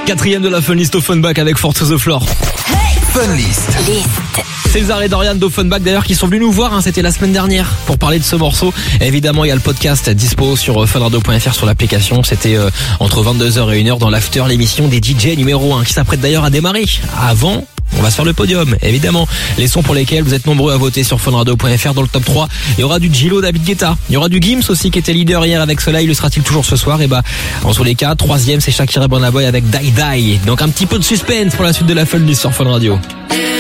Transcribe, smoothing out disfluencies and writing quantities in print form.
4e de la Funlist Offenbach avec Four to the Floor. Funlist. César et Dorian d'Offenbach d'ailleurs qui sont venus nous voir, c'était la semaine dernière pour parler de ce morceau. Et évidemment il y a le podcast dispo sur funradio.fr sur l'application. C'était entre 22h et 1h dans l'after, l'émission des DJ numéro 1 qui s'apprête d'ailleurs à démarrer. Avant, on va se faire le podium, évidemment. Les sons pour lesquels vous êtes nombreux à voter sur funradio.fr. Dans le top 3, il y aura du Gillo, David Guetta. Il y aura du Gims aussi qui était leader hier avec Soleil. Le sera-t-il toujours ce soir? Et en tous les cas, 3e c'est Shakira et Burna Boy avec Die Die. Donc un petit peu de suspense pour la suite de la Funlist sur Fun Radio.